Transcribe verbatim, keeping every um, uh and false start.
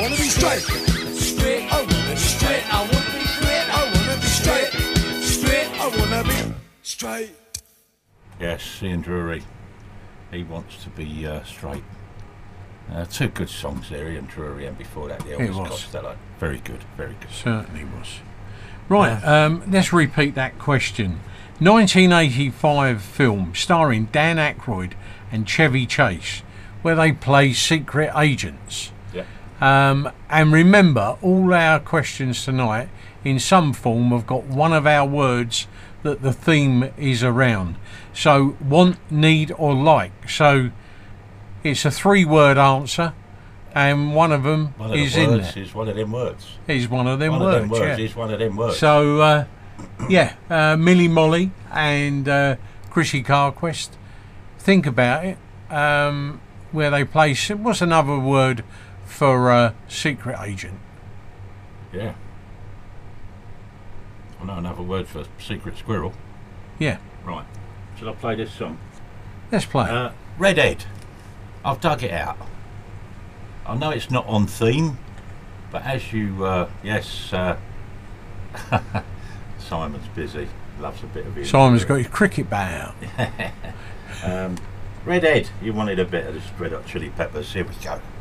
wanna be straight. Straight. I wanna be Straight. I wanna be straight. I wanna be straight. Straight. I wanna be straight. Yes, Ian Drury. He wants to be uh, straight. Uh, two good songs there, Ian Drury, and before that, the Elvis was. Costello. Very good, very good. Certainly was. Right, um, let's repeat that question. nineteen eighty-five film starring Dan Aykroyd and Chevy Chase, where they play secret agents. Yeah. Um, and remember, all our questions tonight, in some form, have got one of our words that the theme is around. So, want, need, or like. So, it's a three-word answer, and one of them One of is the in words there. is one of them words. Is one of them one words. of them words yeah. is one of them words. So, uh, yeah, uh, Millie Molly and uh, Chrissy Carquest, think about it. Um, where they play, what's another word for uh, secret agent? Yeah. I know another word for secret squirrel. Yeah, Right. Shall I play this song? let's play. it. Uh, Redhead. I've dug it out. I know it's not on theme, but as you, uh, yes, uh, Simon's busy. Loves a bit of it. Simon's got his cricket bat out. um, Redhead. You wanted a bit of the Red Hot Chili Peppers. Here we go.